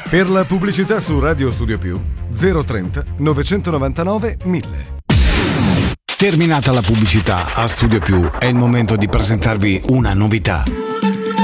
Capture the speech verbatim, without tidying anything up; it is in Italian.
Per la pubblicità su Radio Studio Più zero trenta novecentonovantanove mille. Terminata la pubblicità a Studio Più, è il momento di presentarvi una novità.